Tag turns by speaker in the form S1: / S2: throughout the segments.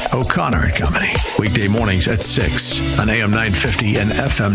S1: O'Connor and Company. Weekday mornings at 6 on AM 950 and FM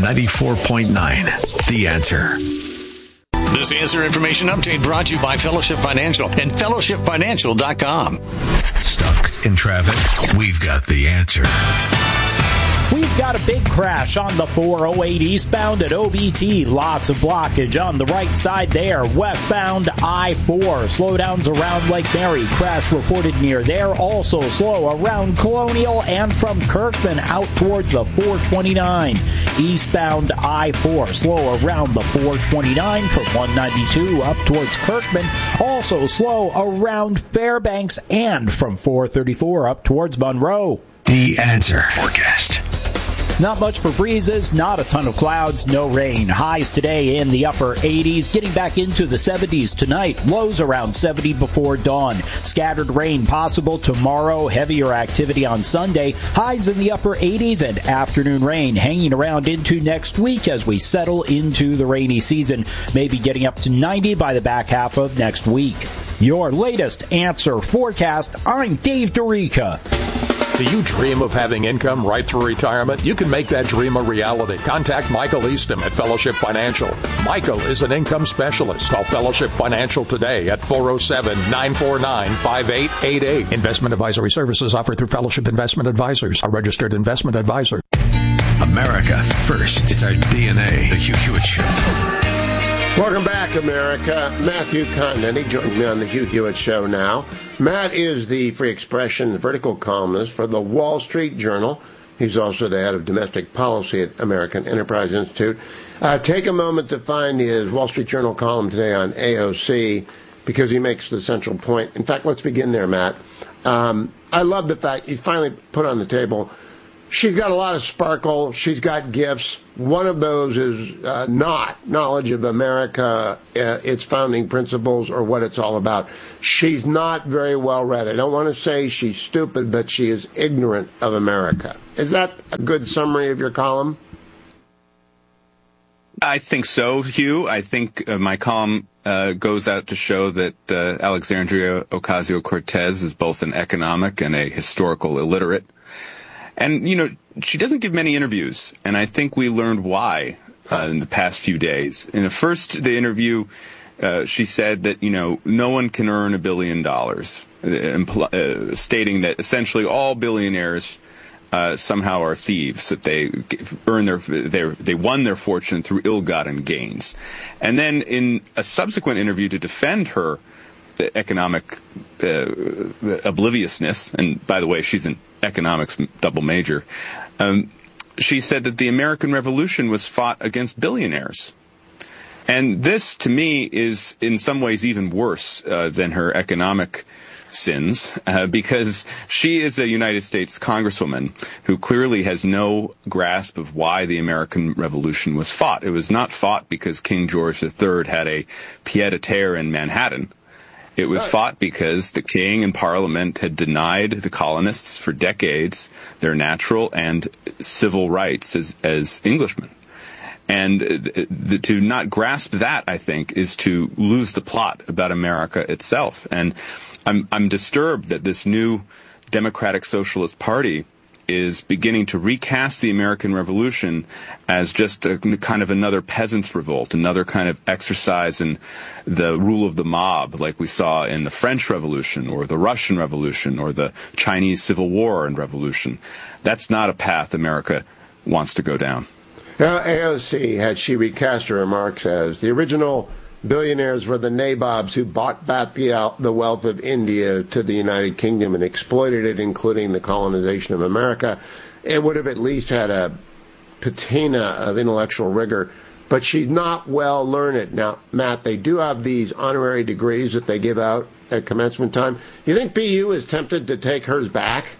S1: 94.9. The Answer.
S2: This Answer Information Update brought to you by Fellowship Financial and fellowshipfinancial.com.
S1: Stuck in traffic? We've got the answer.
S3: We've got a big crash on the 408 eastbound at OVT. Lots of blockage on the right side there. Westbound I-4. Slowdowns around Lake Mary. Crash reported near there. Also slow around Colonial and from Kirkman out towards the 429. Eastbound I-4. Slow around the 429 from 192 up towards Kirkman. Also slow around Fairbanks and from 434 up towards Monroe.
S1: The Answer forecast.
S3: Not much for breezes, not a ton of clouds, no rain. Highs today in the upper 80s, getting back into the 70s tonight. Lows around 70 before dawn. Scattered rain possible tomorrow, heavier activity on Sunday. Highs in the upper 80s and afternoon rain hanging around into next week as we settle into the rainy season. Maybe getting up to 90 by the back half of next week. Your latest Answer forecast, I'm Dave Dorica.
S4: Do you dream of having income right through retirement? You can make that dream a reality. Contact Michael Easton at Fellowship Financial. Michael is an income specialist. Call Fellowship Financial today at 407-949-5888. Investment advisory services offered through Fellowship Investment Advisors, a registered investment advisor.
S1: America first. It's our DNA. The Hugh Hewitt Show.
S5: Welcome back, America. Matthew Continenty joins me on the Hugh Hewitt Show now. Matt is the free expression vertical columnist for the Wall Street Journal. He's also the head of domestic policy at American Enterprise Institute. Take a moment to find his Wall Street Journal column today on AOC because he makes the central point. In fact, let's begin there, Matt. I love the fact you finally put on the table she's got a lot of sparkle. She's got gifts. One of those is not knowledge of America, its founding principles, or what it's all about. She's not very well read. I don't want to say she's stupid, but she is ignorant of America. Is that a good summary of your column?
S6: I think so, Hugh. I think my column goes out to show that Alexandria Ocasio-Cortez is both an economic and a historical illiterate. And, you know, she doesn't give many interviews, and I think we learned why in the past few days. In the interview, she said that, you know, no one can earn $1 billion, stating that essentially all billionaires somehow are thieves, that they won their fortune through ill-gotten gains. And then in a subsequent interview to defend her economic obliviousness, and by the way, she's an economics double major, she said that the American Revolution was fought against billionaires. And this, to me, is in some ways even worse than her economic sins, because she is a United States congresswoman who clearly has no grasp of why the American Revolution was fought. It was not fought because King George III had a pied-à-terre in Manhattan. It was fought because the king and parliament had denied the colonists for decades their natural and civil rights as Englishmen. And to not grasp that, I think, is to lose the plot about America itself. And I'm disturbed that this new Democratic Socialist Party is beginning to recast the American Revolution as just a kind of another peasants' revolt, another kind of exercise in the rule of the mob, like we saw in the French Revolution or the Russian Revolution or the Chinese Civil War and Revolution. That's not a path America wants to go down.
S5: Now, AOC, had she recast her remarks as the original billionaires were the nabobs who bought back the wealth of India to the United Kingdom and exploited it, including the colonization of America, it would have at least had a patina of intellectual rigor. But she's not well learned. Now, Matt, they do have these honorary degrees that they give out at commencement time. You think BU is tempted to take hers back?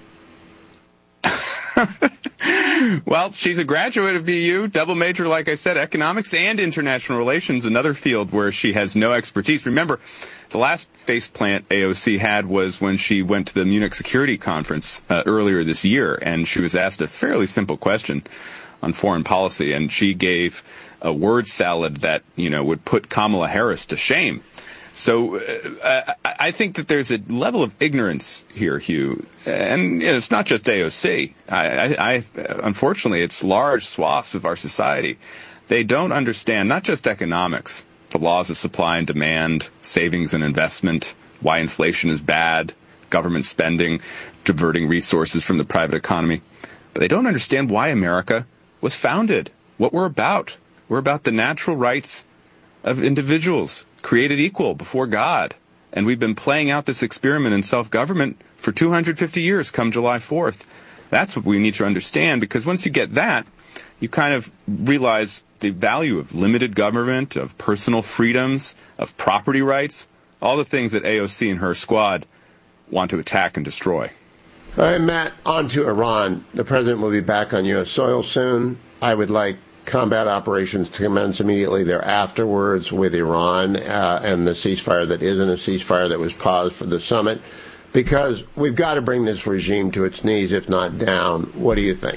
S6: Well, she's a graduate of BU, double major, like I said, economics and international relations, another field where she has no expertise. Remember, the last faceplant AOC had was when she went to the Munich Security Conference earlier this year, and she was asked a fairly simple question on foreign policy, and she gave a word salad that, you know, would put Kamala Harris to shame. So I think that there's a level of ignorance here, Hugh, and it's not just AOC. Unfortunately, it's large swaths of our society. They don't understand not just economics, the laws of supply and demand, savings and investment, why inflation is bad, government spending, diverting resources from the private economy. But they don't understand why America was founded, what we're about. We're about the natural rights of individuals, created equal before God. And we've been playing out this experiment in self-government for 250 years come July 4th. That's what we need to understand, because once you get that, you kind of realize the value of limited government, of personal freedoms, of property rights, all the things that AOC and her squad want to attack and destroy.
S5: All right, Matt, on to Iran. The president will be back on U.S. soil soon. I would like combat operations to commence immediately thereafterwards with Iran and the ceasefire that isn't a ceasefire that was paused for the summit, because we've got to bring this regime to its knees, if not down. What do you think?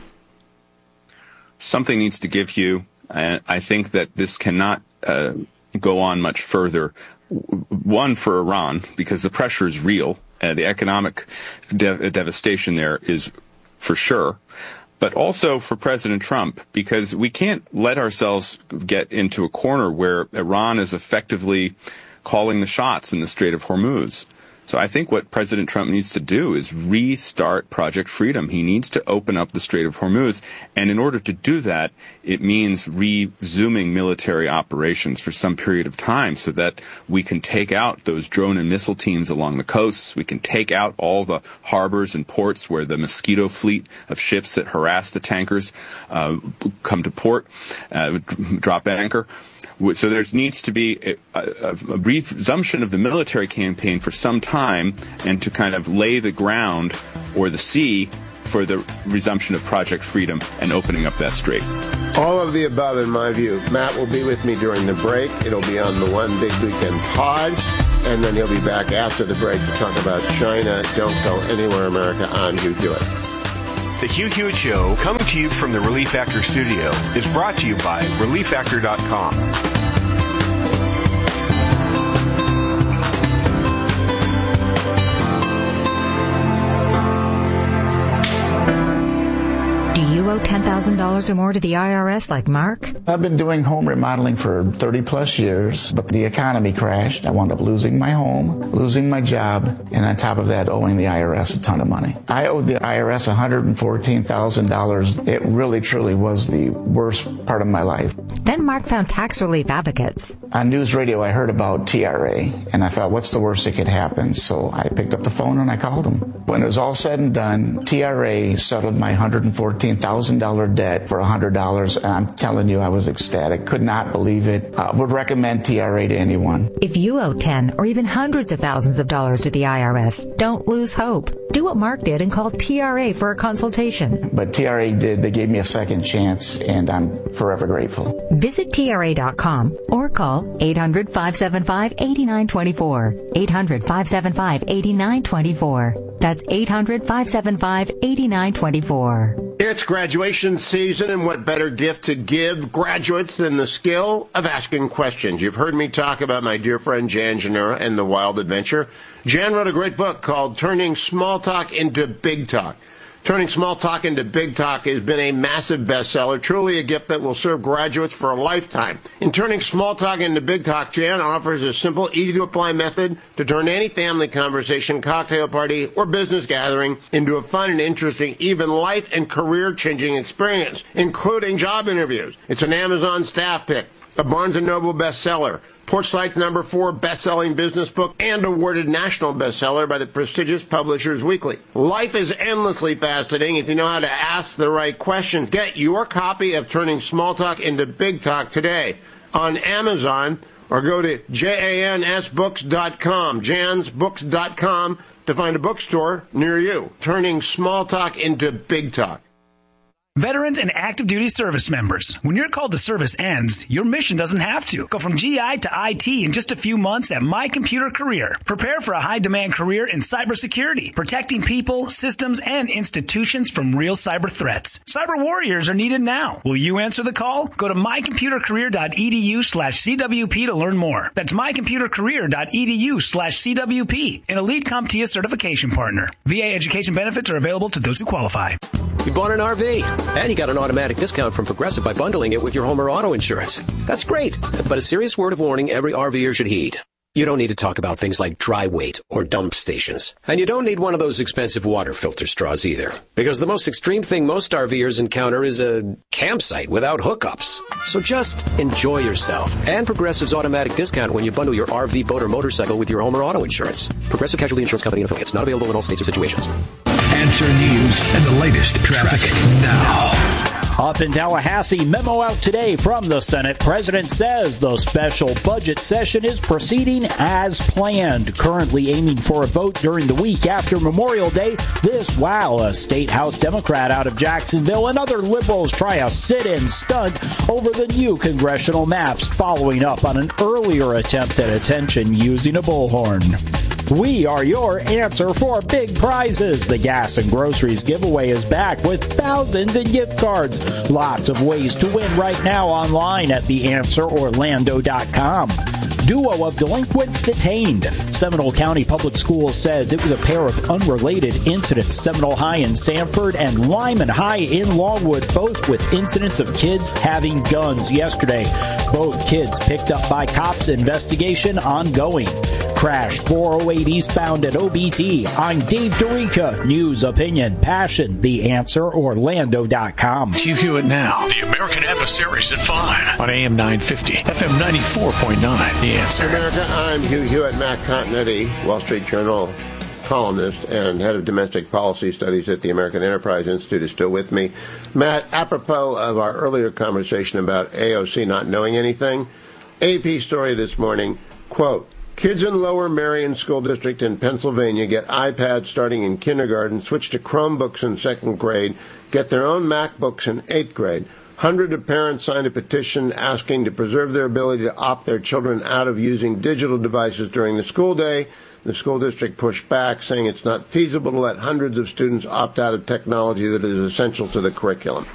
S5: Something needs to give, Hugh. I think that this cannot go on much further. One, for Iran, because the pressure is real. The economic devastation there is for sure. But also for President Trump, because we can't let ourselves get into a corner where Iran is effectively calling the shots in the Strait of Hormuz. So I think what President Trump needs to do is restart Project Freedom. He needs to open up the Strait of Hormuz. And in order to do that, it means resuming military operations for some period of time so that we can take out those drone and missile teams along the coasts. We can take out all the harbors and ports where the Mosquito fleet of ships that harass the tankers come to port, drop anchor. So there needs to be a resumption of the military campaign for some time, and to kind of lay the ground or the sea for the resumption of Project Freedom and opening up that strait. All of the above, in my view. Matt will be with me during the break. It'll be on the One Big Weekend pod, and then he'll be back after the break to talk about China. Don't go anywhere, America, on Hugh Hewitt.
S1: The Hugh Hewitt Show, coming to you from the Relief Factor studio, is brought to you by ReliefFactor.com.
S7: Owe $10,000 or more to the IRS like Mark?
S8: I've been doing home remodeling for 30 plus years, but the economy crashed. I wound up losing my home, losing my job, and on top of that, owing the IRS a ton of money. I owed the IRS $114,000. It really, truly was the worst part of my life.
S7: Then Mark found Tax Relief Advocates.
S8: On news radio, I heard about TRA, and I thought, what's the worst that could happen? So I picked up the phone and I called them. When it was all said and done, TRA settled my $114,000 debt for $100, and I'm telling you, I was ecstatic. Could not believe it. Would recommend TRA to anyone.
S7: If you owe 10 or even hundreds of thousands of dollars to the IRS, don't lose hope. Do what Mark did and call TRA for a consultation.
S8: But TRA did. They gave me a second chance, and I'm forever grateful.
S7: Visit TRA.com or call 800-575-8924. 800-575-8924. That's 800-575-8924.
S5: It's graduation season, and what better gift to give graduates than the skill of asking questions? You've heard me talk about my dear friend Jan Genera and the Wild Adventure. Jan wrote a great book called Turning Small Talk into Big Talk. Turning Small Talk into Big Talk has been a massive bestseller, truly a gift that will serve graduates for a lifetime. In Turning Small Talk into Big Talk, Jan offers a simple, easy-to-apply method to turn any family conversation, cocktail party, or business gathering into a fun and interesting, even life and career-changing experience, including job interviews. It's an Amazon staff pick, a Barnes & Noble bestseller, Porchlight's #4 best-selling business book, and awarded national bestseller by the prestigious Publishers Weekly. Life is endlessly fascinating if you know how to ask the right questions. Get your copy of Turning Small Talk into Big Talk today on Amazon, or go to jansbooks.com, jansbooks.com, to find a bookstore near you. Turning Small Talk into Big Talk.
S9: Veterans and active duty service members, when your call to service ends, your mission doesn't have to. Go from GI to IT in just a few months at My Computer Career. Prepare for a high-demand career in cybersecurity, protecting people, systems, and institutions from real cyber threats. Cyber warriors are needed now. Will you answer the call? Go to mycomputercareer.edu/CWP to learn more. That's mycomputercareer.edu/CWP, an elite CompTIA certification partner. VA education benefits are available to those who qualify.
S10: You bought an RV, and you got an automatic discount from Progressive by bundling it with your home or auto insurance. That's great, but a serious word of warning every RVer should heed. You don't need to talk about things like dry weight or dump stations. And you don't need one of those expensive water filter straws either. Because the most extreme thing most RVers encounter is a campsite without hookups. So just enjoy yourself. And Progressive's automatic discount when you bundle your RV, boat, or motorcycle with your home or auto insurance. Progressive Casualty Insurance Company and affiliates. Not available in all states or situations.
S1: Answer News and the latest traffic now.
S3: Up in Tallahassee, memo out today from the Senate. President says the special budget session is proceeding as planned. Currently aiming for a vote during the week after Memorial Day. This while a State House Democrat out of Jacksonville and other liberals try a sit-in stunt over the new congressional maps, following up on an earlier attempt at attention using a bullhorn. We are your answer for big prizes. The gas and groceries giveaway is back with thousands in gift cards. Lots of ways to win right now online at theanswerorlando.com. Duo of delinquents detained. Seminole County Public Schools says it was a pair of unrelated incidents. Seminole High in Sanford and Lyman High in Longwood, both with incidents of kids having guns yesterday. Both kids picked up by cops. Investigation ongoing. Crash 408 eastbound at OBT. I'm Dave Dorica. News, opinion, passion. TheAnswerOrlando.com.
S1: Hugh Hewitt Now. The American Adversaries at 5 on AM 950, FM 94.9. The Answer.
S5: America, I'm Hugh Hewitt. Matt Continetti, Wall Street Journal columnist and head of domestic policy studies at the American Enterprise Institute, is still with me. Matt, apropos of our earlier conversation about AOC not knowing anything, AP story this morning, quote, kids in Lower Merion School District in Pennsylvania get iPads starting in kindergarten, switch to Chromebooks in second grade, get their own MacBooks in eighth grade. Hundreds of parents signed a petition asking to preserve their ability to opt their children out of using digital devices during the school day. The school district pushed back, saying it's not feasible to let hundreds of students opt out of technology that is essential to the curriculum.